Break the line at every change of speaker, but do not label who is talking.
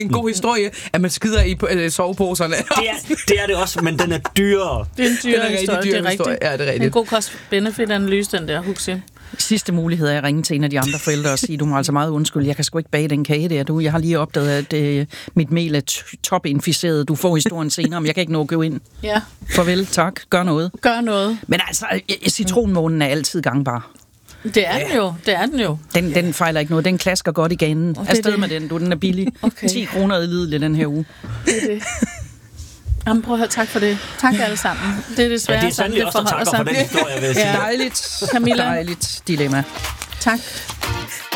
en god historie, at man skider i soveposerne.
Det er det også, men den er dyrere.
Det er en dyr historie, det er rigtigt.
Ja, det er rigtigt.
En god cost-benefit-analyse, den der, Huxi.
Sidste mulighed er at ringe til en af de andre forældre og sige, du må altså meget undskylde, jeg kan sgu ikke bage den kage der, du. Jeg har lige opdaget, at mit mel er topinficeret. Du får historien senere, men jeg kan ikke nå at gå ind.
Ja.
Farvel, tak. Gør noget.
Gør noget.
Men altså, citronmånen er altid gangbar.
Det er den jo. Det er den jo.
Den fejler ikke noget. Den klasker godt i ganen. Afsted
det.
med den, du. Den er billig.
Okay.
10 kroner i Lidl den her uge.
Det er det. Jamen, prøv at høre, tak for det. Tak alle sammen. Det er desværre
det er sandelig også, der takker for den historie, vil jeg sige.
Dejligt.
Camilla.
Dejligt dilemma.
Tak.